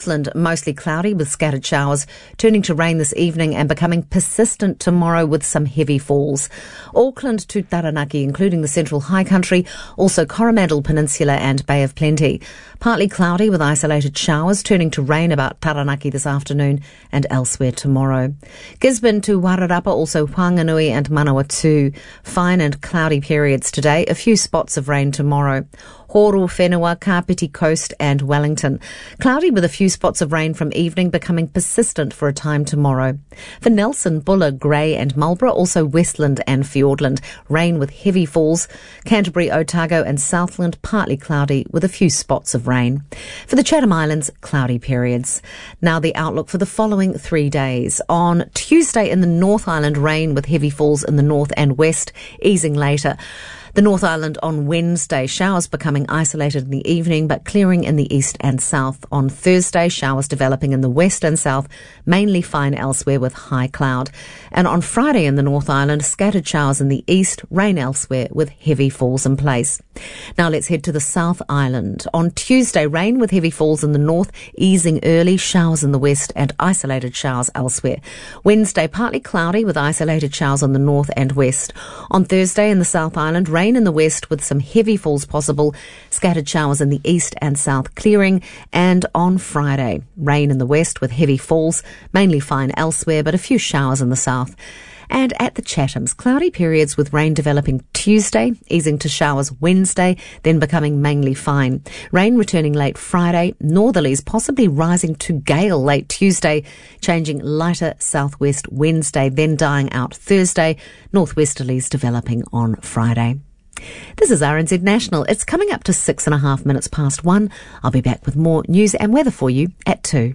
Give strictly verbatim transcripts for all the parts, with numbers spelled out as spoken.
Northland, mostly cloudy with scattered showers, turning to rain this evening and becoming persistent tomorrow with some heavy falls. Auckland to Taranaki, including the Central High Country, also Coromandel Peninsula and Bay of Plenty. Partly cloudy with isolated showers, turning to rain about Taranaki this afternoon and elsewhere tomorrow. Gisborne to Wairarapa, also Whanganui and Manawatu. Fine and cloudy periods today, a few spots of rain tomorrow. Horu, Whenua, Kapiti Coast and Wellington. Cloudy with a few spots of rain from evening, becoming persistent for a time tomorrow. For Nelson, Buller, Grey and Marlborough, also Westland and Fiordland. Rain with heavy falls. Canterbury, Otago and Southland, partly cloudy with a few spots of rain. For the Chatham Islands, cloudy periods. Now the outlook for the following three days. On Tuesday in the North Island, rain with heavy falls in the north and west, easing later. The North Island on Wednesday, showers becoming isolated in the evening but clearing in the east and south. On Thursday, showers developing in the west and south, mainly fine elsewhere with high cloud. And on Friday in the North Island, scattered showers in the east, rain elsewhere with heavy falls in place. Now let's head to the South Island. On Tuesday, rain with heavy falls in the north, easing early, showers in the west and isolated showers elsewhere. Wednesday, partly cloudy with isolated showers on the north and west. On Thursday in the South Island, rain in the west with some heavy falls possible, scattered showers in the east and south clearing, and on Friday, rain in the west with heavy falls, mainly fine elsewhere, but a few showers in the south. And at the Chathams, cloudy periods with rain developing Tuesday, easing to showers Wednesday, then becoming mainly fine. Rain returning late Friday, northerlies possibly rising to gale late Tuesday, changing lighter southwest Wednesday, then dying out Thursday, northwesterlies developing on Friday. This is R N Z National. It's coming up to six and a half minutes past one. I'll be back with more news and weather for you at two.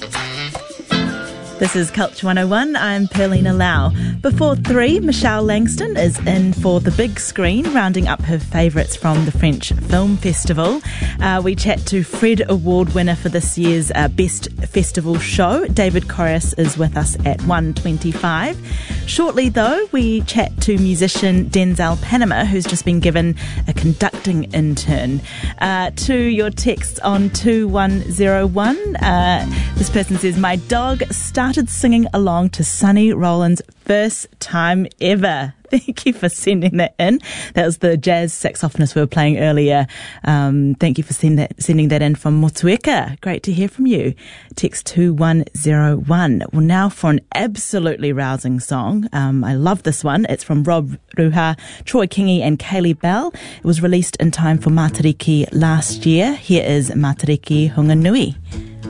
This is Culture one oh one. I'm Perlina Lau. Before three, Michelle Langston is in for the big screen, rounding up her favourites from the French Film Festival. Uh, we chat to Fred Award winner for this year's uh, Best Festival Show. David Corrias is with us at one twenty-five. Shortly, though, we chat to musician Denzel Panama, who's just been given a conducting intern. Uh, to your texts on two one oh one, uh, this person says, my dog started started singing along to Sonny Rollins' first time ever. Thank you for sending that in. That was the jazz saxophonist we were playing earlier. Um, thank you for send that, sending that in from Motueka. Great to hear from you. Text two one oh one. Well, now for an absolutely rousing song. Um, I love this one. It's from Rob Ruha, Troy Kingi and Kaylee Bell. It was released in time for Matariki last year. Here is Matariki Hunga Nui.